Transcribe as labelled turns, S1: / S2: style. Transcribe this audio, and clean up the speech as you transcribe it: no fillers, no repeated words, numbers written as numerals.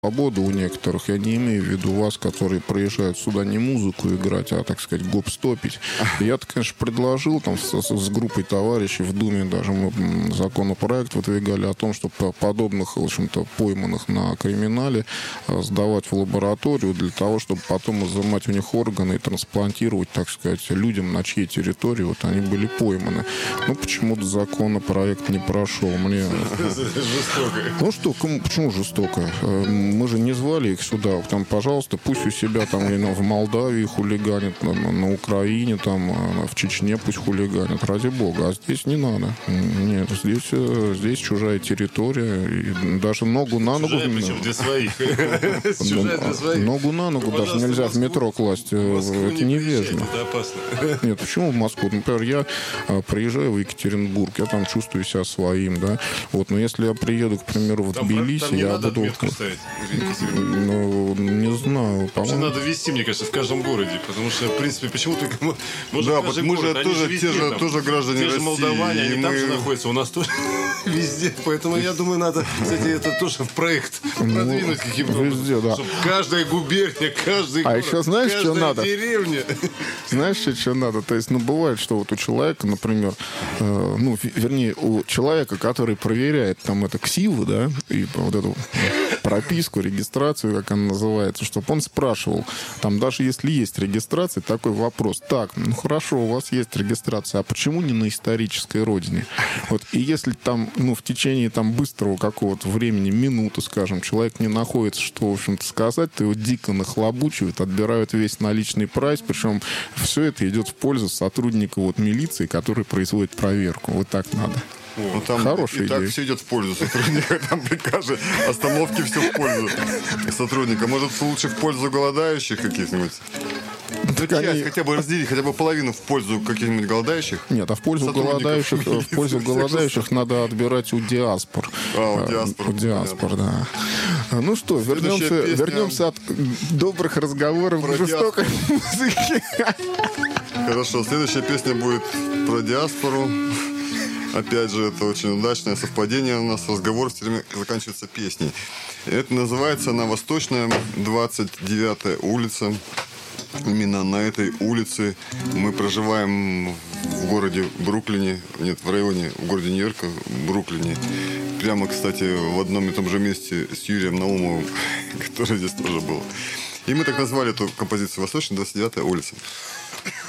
S1: свобода у некоторых. Я не имею в виду вас, которые приезжают сюда не музыку играть, а, так сказать, гоп-стопить. Я-то, конечно, предложил там с группой товарищей в Думе даже мы законопроект выдвигали о том, чтобы подобных, в общем-то, пойманных на криминале сдавать в лабораторию для того, чтобы потом изымать у них органы и трансплантировать, так сказать, людям, на чьей территории вот они были пойманы. Ну, почему-то законопроект не прошел. Мне...
S2: Жестоко.
S1: Ну что, почему жестоко? Мы же не звали их сюда. Там, пожалуйста, пусть у себя там в Молдавии хулиганят, на Украине, там, в Чечне пусть хулиганят. Ради бога. А здесь не надо. Нет, здесь чужая территория. И даже ногу на ногу...
S2: Чужая, причем для своих. Чужая для своих.
S1: Ногу на ногу даже нельзя в метро класть. Это невежно.
S2: Это опасно.
S1: Нет, почему в Москву? Например, я приезжаю в Екатеринбург, я там чувствую себя своим, да. Вот, но если я приеду, к примеру, в Тбилиси, я буду... Ну, не знаю.
S2: Вообще надо вести, мне кажется, в каждом городе, потому что, в принципе, почему только...
S3: Да, вот мы же тоже граждане России.
S2: Те же молдаване, они там же находятся, у нас тоже везде. Поэтому я думаю, надо, кстати, это тоже в проект продвинуть каким-то образом.
S1: Да.
S2: Чтобы каждая губерния, каждый город,
S1: еще знаешь, что надо?
S2: деревня...
S1: Знаешь, что надо? То есть, ну, бывает, что вот у человека, например, вернее, у человека, который проверяет там это ксиву, да, и вот эту прописку, регистрацию, как она называется, чтобы он спрашивал, там даже если есть регистрация, такой вопрос: так, ну хорошо, у вас есть регистрация, а почему не на исторической родине? Вот, и если там, ну, в течение там быстрого какого-то времени, минуты, скажем, человек не находится, что, в общем-то, сказать, то его дико нахлобучивают, отбирают весь наличный прайс, причем все это идет в пользу сотрудника вот милиции, который производит проверку. Вот так надо.
S3: Ну, там
S1: хорошая
S3: и
S1: идея.
S3: так все идет в пользу сотрудника. Там при каждой остановке все в пользу сотрудника. Может, лучше в пользу голодающих каких-нибудь? Ну, часть хотя бы разделить, хотя бы половину в пользу каких-нибудь голодающих.
S1: Нет, а в пользу голодающих надо отбирать у диаспор. У диаспор, да. Ну что, вернемся от добрых разговоров к жестокой музыке.
S3: Хорошо, следующая песня будет про диаспору. Опять же, это очень удачное совпадение. У нас разговор все время заканчивается песней. Это называется она «Восточная, 29-я улица». Именно на этой улице мы проживаем в городе Бруклине. Нет, в районе, в городе Нью-Йорка, Бруклине. Прямо, кстати, в одном и том же месте с Юрием Наумовым, который здесь тоже был. И мы так назвали эту композицию «Восточная, 29-я улица».